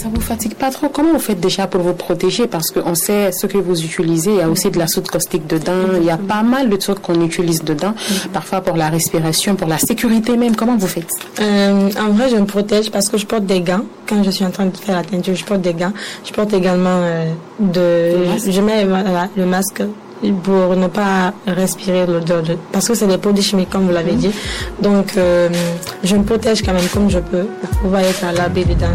Ça vous fatigue pas trop? Comment vous faites déjà pour vous protéger? Parce qu'on sait ce que vous utilisez. Il y a aussi de la soude caustique dedans. Il y a pas mal de trucs qu'on utilise dedans. Parfois pour la respiration, pour la sécurité même. Comment vous faites? En vrai, je me protège parce que je porte des gants. Quand je suis en train de faire la teinture, je porte des gants. Je porte également je mets le masque pour ne pas respirer l'odeur parce que c'est des produits chimiques comme vous l'avez dit. Donc je me protège quand même comme je peux pour pouvoir être à l'abri des dangers.